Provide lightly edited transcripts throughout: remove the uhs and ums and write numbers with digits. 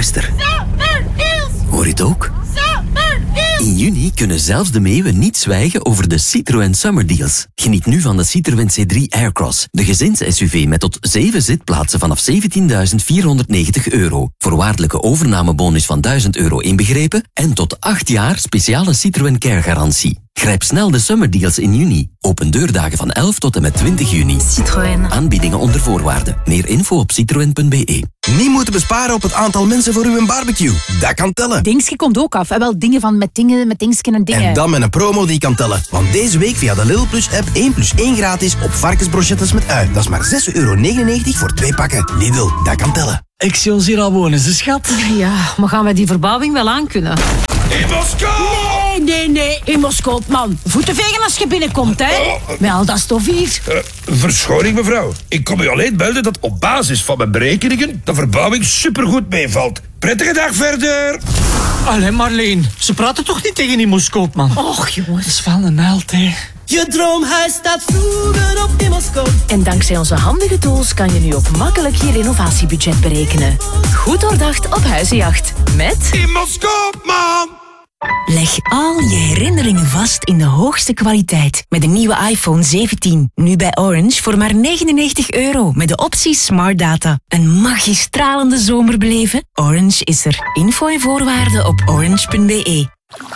Luister. Hoor je het ook? In juni kunnen zelfs de meeuwen niet zwijgen over de Citroën Summer Deals. Geniet nu van de Citroën C3 Aircross, de gezins-SUV met tot 7 zitplaatsen vanaf €17.490. Voorwaardelijke overnamebonus van €1.000 inbegrepen en tot 8 jaar speciale Citroën Care-garantie. Grijp snel de Summer Deals in juni. Open deurdagen van 11 tot en met 20 juni. Citroën. Aanbiedingen onder voorwaarden. Meer info op citroen.be. Niet moeten besparen op het aantal mensen voor uw barbecue. Dat kan tellen. Dingsje komt ook af. En wel dingen van met dingsken en dingen. En dan met een promo die kan tellen. Want deze week via de Lidl Plus app 1+1 gratis op varkensbrochettes met ui. Dat is maar €6,99 voor 2 pakken. Lidl, dat kan tellen. Ik zie ons hier al wonen, ze schat. Ja, maar gaan wij die verbouwing wel aankunnen? In Moskou! Nee, in Moskou, man. Voeten vegen als je binnenkomt, hè. Met al dat stof hier. Verschoning, mevrouw. Ik kom u alleen melden dat op basis van mijn berekeningen de verbouwing supergoed meevalt. Prettige dag verder. Allee, Marleen, ze praten toch niet tegen die Moskoopman? Och, jongens. Dat is wel een held, hè. Je droomhuis staat vroeger op in Moskou. En dankzij onze handige tools kan je nu ook makkelijk je renovatiebudget berekenen. Goed doordacht op Huizenjacht. Met... In Moskou, man! Leg al je herinneringen vast in de hoogste kwaliteit met de nieuwe iPhone 17. Nu bij Orange voor maar €99 met de optie Smart Data. Een magistralende zomer beleven? Orange is er. Info en voorwaarden op orange.be.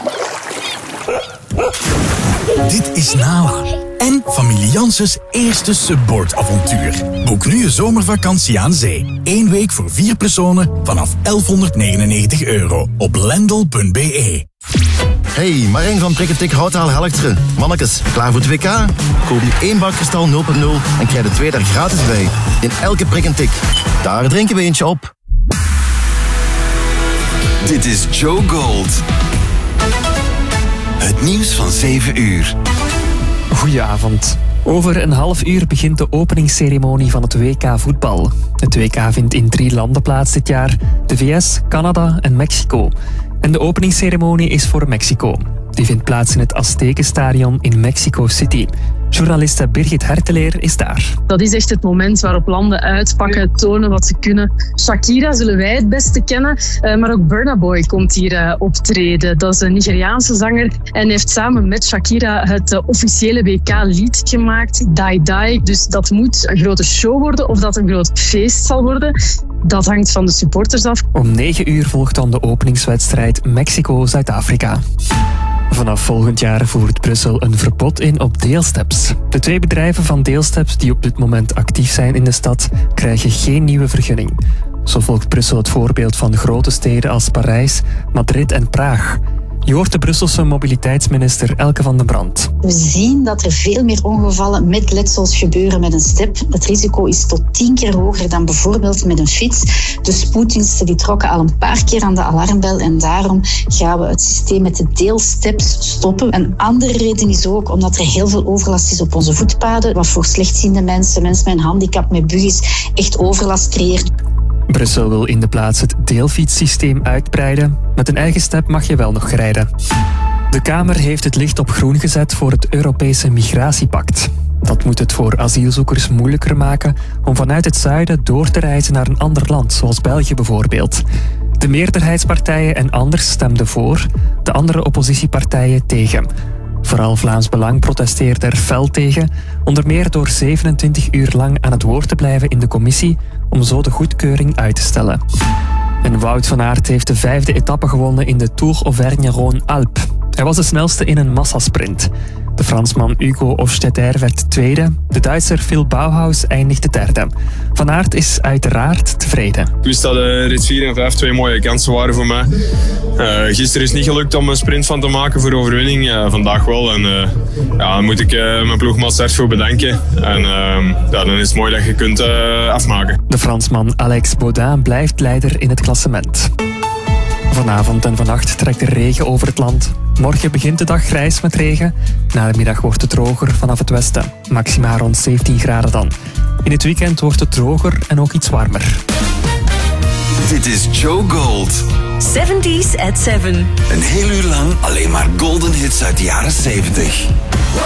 Dit is Nala en familie Janssens eerste subboardavontuur. Boek nu je zomervakantie aan zee. 1 week voor 4 personen vanaf €1199 op lendl.be. Hey, Marijn van Prikketik Houtaal Helchteren. Mannekes, klaar voor het WK? Koop nu 1 bak kristal 0.0 en krijg de 2 daar gratis bij. In elke prik en tik. Daar drinken we eentje op. Dit is Joe Gold. Het nieuws van 7 uur. Goedenavond. Over een half uur begint de openingsceremonie van het WK voetbal. Het WK vindt in 3 landen plaats dit jaar: de VS, Canada en Mexico. En de openingsceremonie is voor Mexico. Die vindt plaats in het Aztekenstadion in Mexico City. Journaliste Birgit Herteleer is daar. Dat is echt het moment waarop landen uitpakken, tonen wat ze kunnen. Shakira zullen wij het beste kennen, maar ook Burna Boy komt hier optreden. Dat is een Nigeriaanse zanger en heeft samen met Shakira het officiële WK-lied gemaakt, Die Die. Dus dat moet een grote show worden of dat een groot feest zal worden. Dat hangt van de supporters af. Om 9 uur volgt dan de openingswedstrijd Mexico-Zuid-Afrika. Vanaf volgend jaar voert Brussel een verbod in op deelsteps. De 2 bedrijven van deelsteps die op dit moment actief zijn in de stad krijgen geen nieuwe vergunning. Zo volgt Brussel het voorbeeld van grote steden als Parijs, Madrid en Praag. Je hoort de Brusselse mobiliteitsminister Elke van den Brand. We zien dat er veel meer ongevallen met letsels gebeuren met een step. Het risico is tot 10 keer hoger dan bijvoorbeeld met een fiets. De spoeddiensten die trokken al een paar keer aan de alarmbel en daarom gaan we het systeem met de deelsteps stoppen. Een andere reden is ook omdat er heel veel overlast is op onze voetpaden, wat voor slechtziende mensen met een handicap, met buggies, echt overlast creëert. Brussel wil in de plaats het deelfietssysteem uitbreiden. Met een eigen step mag je wel nog rijden. De Kamer heeft het licht op groen gezet voor het Europese Migratiepact. Dat moet het voor asielzoekers moeilijker maken om vanuit het zuiden door te reizen naar een ander land, zoals België bijvoorbeeld. De meerderheidspartijen en Anders stemden voor, de andere oppositiepartijen tegen. Vooral Vlaams Belang protesteerde er fel tegen, onder meer door 27 uur lang aan het woord te blijven in de commissie om zo de goedkeuring uit te stellen. En Wout van Aert heeft de 5e etappe gewonnen in de Tour Auvergne-Rhône-Alpes. Hij was de snelste in een massasprint. De Fransman Hugo Hofstetter werd tweede. De Duitser Phil Bauhaus eindigde derde. Van Aert is uiteraard tevreden. Ik wist dat rit 4 en 5 2 mooie kansen waren voor mij. Gisteren is het niet gelukt om een sprint van te maken voor overwinning. Vandaag wel. En dan moet ik mijn ploegmaat Serge voor bedanken. En dan is het mooi dat je kunt afmaken. De Fransman Alex Baudin blijft leider in het klassement. Vanavond en vannacht trekt er regen over het land. Morgen begint de dag grijs met regen. Na de middag wordt het droger vanaf het westen. Maxima rond 17 graden dan. In het weekend wordt het droger en ook iets warmer. Dit is Joe Gold. 70s at 7. Een heel uur lang alleen maar golden hits uit de jaren 70.